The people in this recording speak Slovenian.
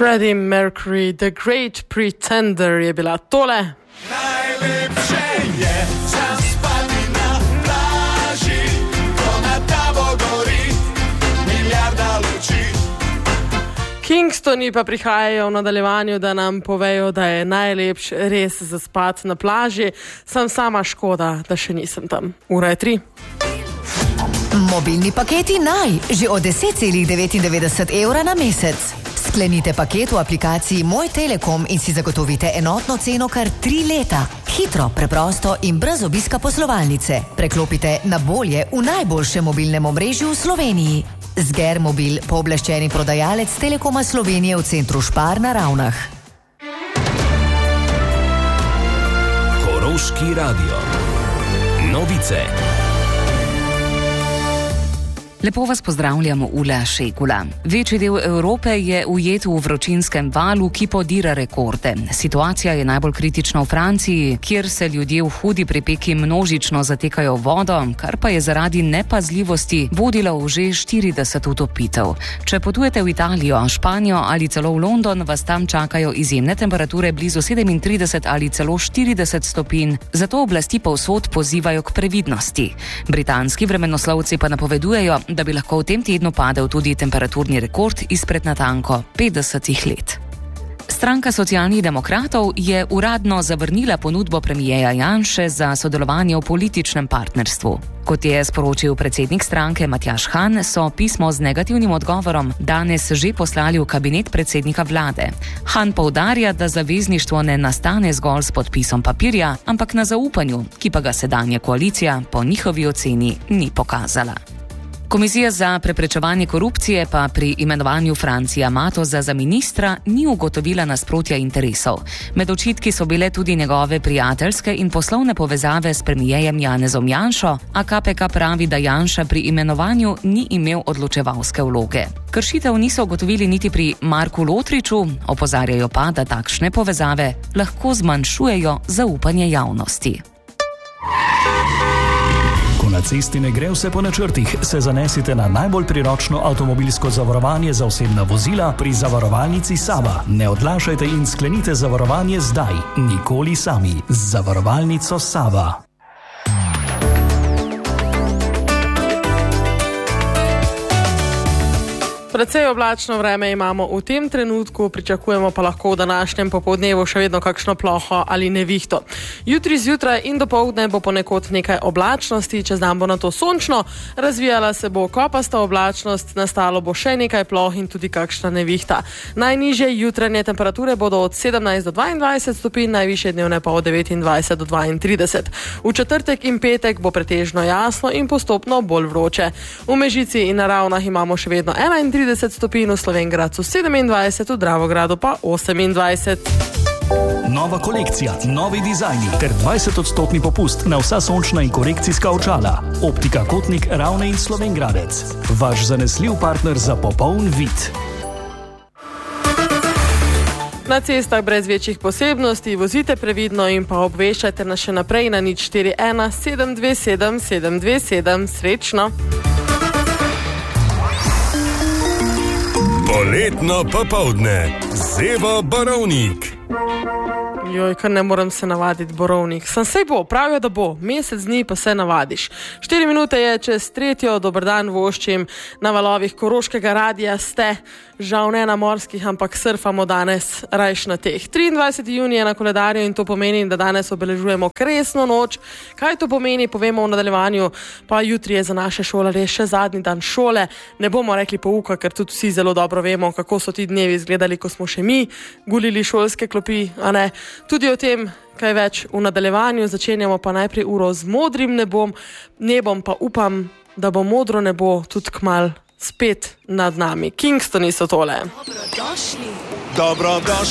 Freddie Mercury, The Great Pretender je bila tole. Najlepše je zaspati na plaži, ko na tabo gori milijarda luči. Kingstoni pa prihajajo v nadaljevanju, da nam povejo, da je najlepš res zaspati na plaži. Sama škoda, da še nisem tam. Ura je 3. Mobilni paketi naj, že od 10,99 evra na mesec. Sklenite paket v aplikaciji Moj Telekom in si zagotovite enotno ceno kar 3 leta. Hitro, preprosto in brez obiska poslovalnice. Preklopite na bolje v najboljšem mobilnem omrežju v Sloveniji. Zger Mobil, pooblaščeni prodajalec Telekoma Slovenije v centru Špar na Ravnah. Koroški radio. Novice. Lepo vas pozdravljamo, Ula Šekula. Večji del Evrope je ujet v vročinskem valu, ki podira rekorde. Situacija je najbolj kritična v Franciji, kjer se ljudje v hudi pripeki množično zatekajo vodo, kar pa je zaradi nepazljivosti vodilo v že 40 utopitev. Če potujete v Italijo, Španijo ali celo v London, vas tam čakajo izjemne temperature blizu 37 ali celo 40 stopinj, zato oblasti povsod pozivajo k previdnosti. Britanski vremenoslovci pa napovedujejo, da bi lahko v tem tednu padel tudi temperaturni rekord izpred natanko 50 let. Stranka socialnih demokratov je uradno zavrnila ponudbo premierja Janše za sodelovanje v političnem partnerstvu. Kot je sporočil predsednik stranke Matjaž Han, so pismo z negativnim odgovorom danes že poslali v kabinet predsednika vlade. Han poudarja, da zavezništvo ne nastane zgolj s podpisom papirja, ampak na zaupanju, ki pa ga sedanja koalicija po njihovi oceni ni pokazala. Komisija za preprečevanje korupcije pa pri imenovanju Francija Matoza za ministra ni ugotovila nasprotja interesov. Med očitki so bile tudi njegove prijateljske in poslovne povezave s premierjem Janezom Janšo, a KPK pravi, da Janša pri imenovanju ni imel odločevalske vloge. Kršitev niso ugotovili niti pri Marku Lotriču, opozarjajo pa, da takšne povezave lahko zmanjšujejo zaupanje javnosti. Ko na cesti ne gre vse po načrtih, se zanesite na najbolj priročno avtomobilsko zavarovanje za osebna vozila pri zavarovalnici Sava. Ne odlašajte in sklenite zavarovanje zdaj, nikoli sami. Z zavarovalnico Sava. Precej oblačno vreme imamo v tem trenutku, pričakujemo pa lahko v današnjem popoldnevu še vedno kakšno ploho ali nevihto. Jutri zjutraj in dopoldne bo ponekod nekaj oblačnosti, čez dan bo nato sončno, razvijala se bo kopasta oblačnost, nastalo bo še nekaj ploh in tudi kakšna nevihta. Najnižje jutranje temperature bodo od 17 do 22 stopinj, najvišje dnevne pa od 29 do 32. V četrtek in petek bo pretežno jasno in postopno bolj vroče. V Mežici in na Ravnah imamo še vedno 31 stopinj, v Slovenj Gradcu 27, v Dravogradu pa 28. Nova kolekcija, novi dizajni ter 20% popust na vsa sončna in korekcijska očala. Optika Kotnik, Ravne in Slovenj Gradec. Vaš zanesljiv partner za popoln vid. Na cestah brez večjih posebnosti vozite previdno in pa obveščajte nas še naprej na 041 727 727. Srečno! Poletno popoldne z Evo Borovnik. Joj, kar ne morem se navaditi, Borovnik. Sej bo, pravijo, da bo. Mesec dni pa se navadiš. 4 minute je čez 3. Dober dan voščim. Na valovih Koroškega radia ste, žal ne na morskih, ampak surfamo danes rajš na teh. 23. junij je na koledarju in to pomeni, da danes obeležujemo kresno noč. Kaj to pomeni, povemo v nadaljevanju, pa jutri je za naše šolarje še zadnji dan šole. Ne bomo rekli pouka, ker tudi vsi zelo dobro vemo, kako so ti dnevi izgledali, ko smo še mi gulili šolske klopi, a ne. Tudi o tem, kaj več v nadaljevanju, začenjamo pa najprej uro z modrim nebom pa upam, da bo modro nebo tudi kmalu spet nad nami. Kingstoni so tole. Dobrodošli